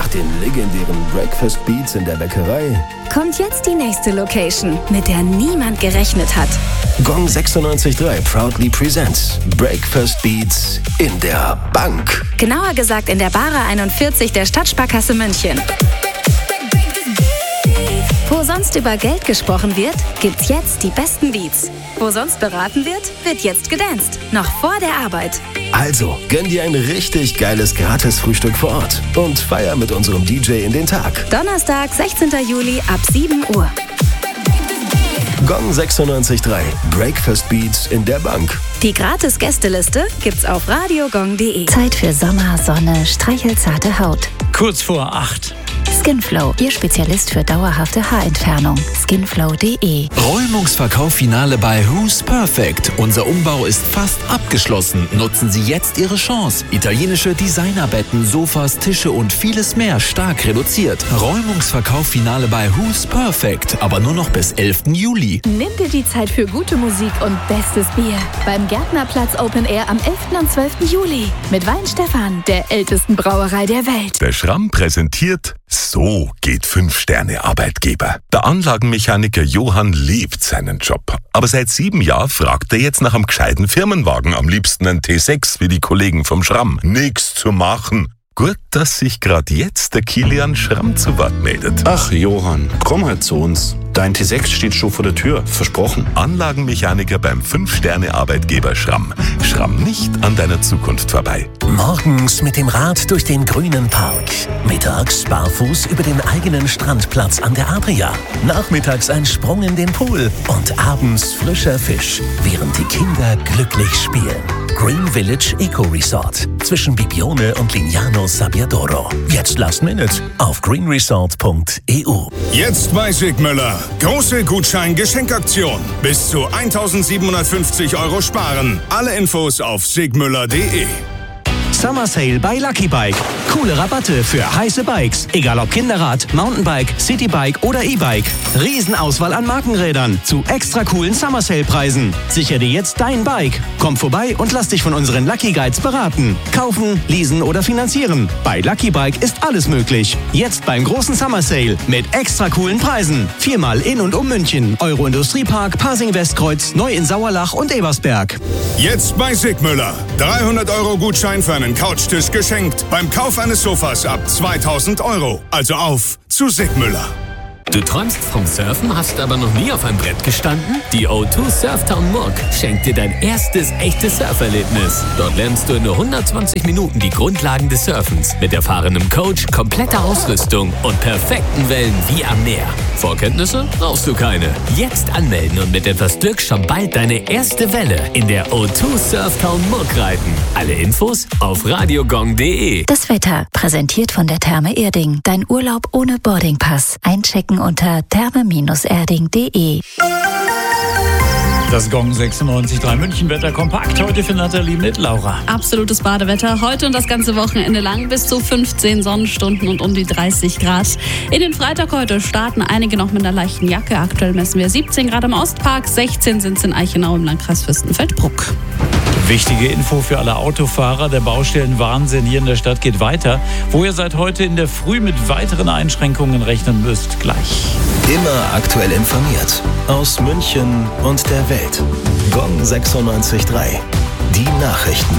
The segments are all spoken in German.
den legendären Breakfast Beats in der Bäckerei kommt jetzt die nächste Location, mit der niemand gerechnet hat. Gong 96.3 proudly presents Breakfast Beats in der Bank. Genauer gesagt in der Bara 41 der Stadtsparkasse München. Wo sonst über Geld gesprochen wird, gibt's jetzt die besten Beats. Wo sonst beraten wird, wird jetzt gedanced. Noch vor der Arbeit. Also, gönn dir ein richtig geiles Gratis-Frühstück vor Ort und feier mit unserem DJ in den Tag. Donnerstag, 16. Juli ab 7 Uhr. Gong 96.3 Breakfast Beats in der Bank. Die Gratis-Gästeliste gibt's auf radiogong.de. Zeit für Sommer, Sonne, streichelzarte Haut. Kurz vor 8. Skinflow, Ihr Spezialist für dauerhafte Haarentfernung. Skinflow.de. Räumungsverkauf-Finale bei Who's Perfect. Unser Umbau ist fast abgeschlossen. Nutzen Sie jetzt Ihre Chance. Italienische Designerbetten, Sofas, Tische und vieles mehr stark reduziert. Räumungsverkauf-Finale bei Who's Perfect. Aber nur noch bis 11. Juli. Nimm dir die Zeit für gute Musik und bestes Bier. Beim Gärtnerplatz Open Air am 11. und 12. Juli. Mit Weinstefan, der ältesten Brauerei der Welt. Der Schramm präsentiert: So geht 5-Sterne-Arbeitgeber. Der Anlagenmechaniker Johann liebt seinen Job. Aber seit 7 Jahren fragt er jetzt nach einem gescheiten Firmenwagen. Am liebsten einen T6 wie die Kollegen vom Schramm. Nix zu machen. Gut, dass sich gerade jetzt der Kilian Schramm zu Wort meldet. Ach Johann, komm halt zu uns. Dein T6 steht schon vor der Tür, versprochen. Anlagenmechaniker beim 5-Sterne-Arbeitgeber Schramm. Schramm nicht an deiner Zukunft vorbei. Morgens mit dem Rad durch den grünen Park. Mittags barfuß über den eigenen Strandplatz an der Adria. Nachmittags ein Sprung in den Pool. Und abends frischer Fisch, während die Kinder glücklich spielen. Green Village Eco Resort zwischen Bibione und Lignano Sabbiadoro. Jetzt Last Minute auf greenresort.eu. Jetzt bei Sigmüller. Große Gutschein-Geschenkaktion. Bis zu 1.750 € sparen. Alle Infos auf sigmüller.de. Summer Sale bei Lucky Bike. Coole Rabatte für heiße Bikes. Egal ob Kinderrad, Mountainbike, Citybike oder E-Bike. Riesenauswahl an Markenrädern zu extra coolen Summer Sale Preisen. Sicher dir jetzt dein Bike. Komm vorbei und lass dich von unseren Lucky Guides beraten. Kaufen, leasen oder finanzieren. Bei Lucky Bike ist alles möglich. Jetzt beim großen Summer Sale mit extra coolen Preisen. 4-mal in und um München. Euro Industriepark, Pasing Westkreuz, neu in Sauerlach und Ebersberg. Jetzt bei Sigmüller. 300 € Gutschein für einen Couchtisch geschenkt. Beim Kauf eines Sofas ab 2.000 €. Also auf zu Sigmüller. Du träumst vom Surfen, hast aber noch nie auf einem Brett gestanden? Die O2 Surftown Murg schenkt dir dein erstes echtes Surferlebnis. Dort lernst du in nur 120 Minuten die Grundlagen des Surfens mit erfahrenem Coach, kompletter Ausrüstung und perfekten Wellen wie am Meer. Vorkenntnisse brauchst du keine. Jetzt anmelden und mit etwas Glück schon bald deine erste Welle in der O2 Surftown Murg reiten. Alle Infos auf radiogong.de. Das Wetter, präsentiert von der Therme Erding. Dein Urlaub ohne Boardingpass. Einchecken unter therme-erding.de. Das Gong 96.3 München-Wetter kompakt heute für Nathalie mit Laura. Absolutes Badewetter. Heute und das ganze Wochenende lang bis zu 15 Sonnenstunden und um die 30 Grad. In den Freitag heute starten einige noch mit einer leichten Jacke. Aktuell messen wir 17 Grad im Ostpark, 16 sind es in Eichenau im Landkreis Fürstenfeldbruck. Wichtige Info für alle Autofahrer. Der Baustellenwahnsinn hier in der Stadt geht weiter. Wo ihr seit heute in der Früh mit weiteren Einschränkungen rechnen müsst, gleich. Immer aktuell informiert. Aus München und der Welt. Gong 96.3. Die Nachrichten.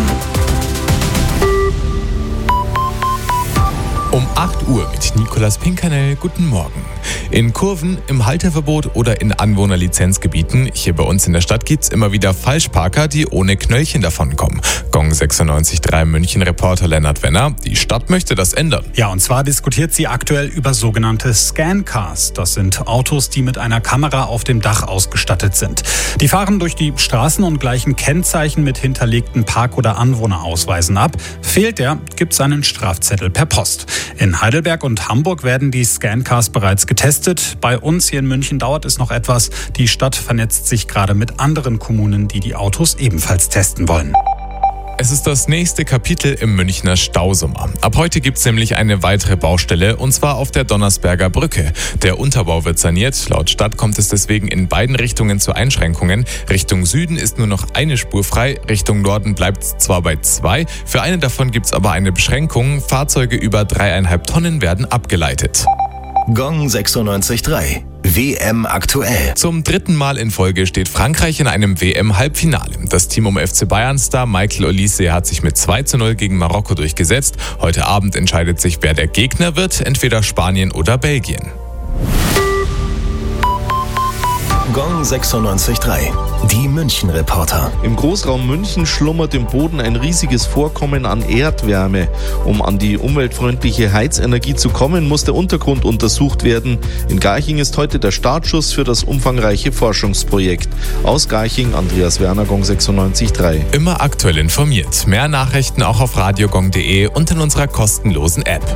Um 8 Uhr mit Nicolas Pinkernell. Guten Morgen. In Kurven, im Halteverbot oder in Anwohnerlizenzgebieten, hier bei uns in der Stadt gibt's immer wieder Falschparker, die ohne Knöllchen davonkommen. Gong 96.3 München-Reporter Lennart Wenner. Die Stadt möchte das ändern. Ja, und zwar diskutiert sie aktuell über sogenannte Scan-Cars. Das sind Autos, die mit einer Kamera auf dem Dach ausgestattet sind. Die fahren durch die Straßen und gleichen Kennzeichen mit hinterlegten Park- oder Anwohnerausweisen ab. Fehlt der, gibt's einen Strafzettel per Post. In Heidelberg und Hamburg werden die Scan-Cars bereits getestet. Bei uns hier in München dauert es noch etwas. Die Stadt vernetzt sich gerade mit anderen Kommunen, die die Autos ebenfalls testen wollen. Es ist das nächste Kapitel im Münchner Stausommer. Ab heute gibt es nämlich eine weitere Baustelle, und zwar auf der Donnersberger Brücke. Der Unterbau wird saniert. Laut Stadt kommt es deswegen in beiden Richtungen zu Einschränkungen. Richtung Süden ist nur noch eine Spur frei, Richtung Norden bleibt es zwar bei 2, für eine davon gibt es aber eine Beschränkung. Fahrzeuge über 3,5 Tonnen werden abgeleitet. Gong 96.3. WM aktuell. Zum 3. Mal in Folge steht Frankreich in einem WM-Halbfinale. Das Team um FC Bayern-Star Michael Olise hat sich mit 2:0 gegen Marokko durchgesetzt. Heute Abend entscheidet sich, wer der Gegner wird, entweder Spanien oder Belgien. Gong 96.3. Die München-Reporter. Im Großraum München schlummert im Boden ein riesiges Vorkommen an Erdwärme. Um an die umweltfreundliche Heizenergie zu kommen, muss der Untergrund untersucht werden. In Garching ist heute der Startschuss für das umfangreiche Forschungsprojekt. Aus Garching, Andreas Werner, Gong 96.3. Immer aktuell informiert. Mehr Nachrichten auch auf radiogong.de und in unserer kostenlosen App.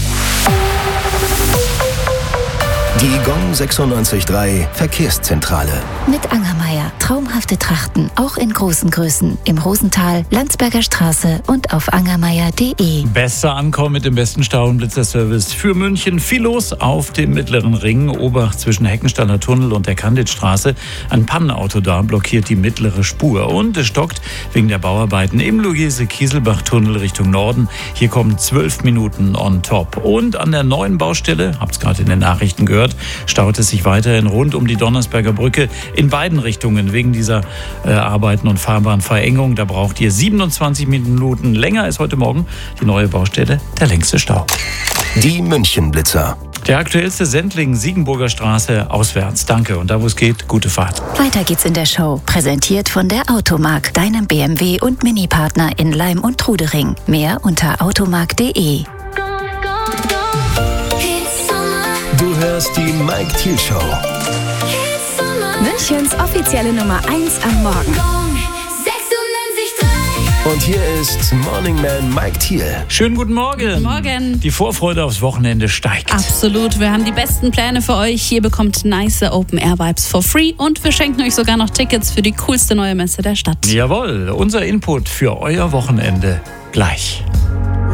Die Gong 96.3 Verkehrszentrale. Mit Angermeier. Traumhafte Trachten, auch in großen Größen. Im Rosental, Landsberger Straße und auf angermeier.de. Besser ankommen mit dem besten Stau- und Blitzerservice für München. Viel los auf dem Mittleren Ring. Obacht zwischen Heckenstaller Tunnel und der Canditzstraße. Ein Pannenauto da blockiert die mittlere Spur. Und es stockt wegen der Bauarbeiten im Luise-Kieselbach-Tunnel Richtung Norden. Hier kommen 12 Minuten on top. Und an der neuen Baustelle, habt es gerade in den Nachrichten gehört, staut es sich weiterhin rund um die Donnersberger Brücke in beiden Richtungen wegen dieser Arbeiten und Fahrbahnverengung. Da braucht ihr 27 Minuten länger als heute Morgen. Die neue Baustelle, der längste Stau. Die München-Blitzer. Der aktuellste Sendling, Siegenburger Straße, auswärts. Danke. Und da, wo es geht, gute Fahrt. Weiter geht's in der Show. Präsentiert von der Automark, deinem BMW- und Mini-Partner in Leim und Trudering. Mehr unter automark.de. Du hörst die Mike Thiel Show. Münchens offizielle Nummer 1 am Morgen. Und hier ist Morning Man Mike Thiel. Schönen guten Morgen. Guten Morgen. Die Vorfreude aufs Wochenende steigt. Absolut. Wir haben die besten Pläne für euch. Ihr bekommt nice Open-Air-Vibes for free und wir schenken euch sogar noch Tickets für die coolste neue Messe der Stadt. Jawohl. Unser Input für euer Wochenende gleich.